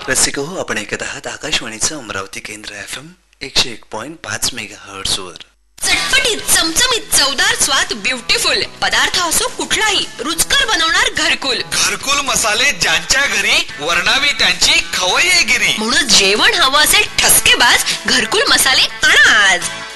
रसिक हो, आपण ऐकत आहात आकाशवाणीचं अमरावती केंद्र FM 101.5 मेगाहर्ट्झ वर. चटपटीत चमचमीत चवदार स्वाद ब्युटिफुल पदार्थ असो कुठलाही रुचकर बनवणार घरकुल. घरकुल मसाले ज्यांच्या घरी वर्णावी त्यांची खवय्येगिरी. म्हणून जेवण हवं असेल ठसकेबाज घरकुल मसाले आणा आज.